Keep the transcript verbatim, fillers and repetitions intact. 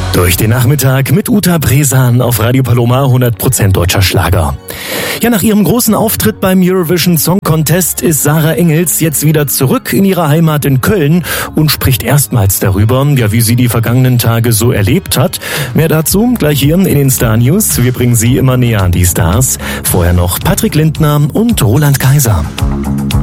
Durch den Nachmittag mit Uta Bresan auf Radio Paloma, hundert Prozent deutscher Schlager. Ja, nach ihrem großen Auftritt beim Eurovision Song Contest ist Sarah Engels jetzt wieder zurück in ihrer Heimat in Köln und spricht erstmals darüber, ja, wie sie die vergangenen Tage so erlebt hat. Mehr dazu gleich hier in den Star News. Wir bringen Sie immer näher an die Stars. Vorher noch Patrick Lindner und Roland Kaiser.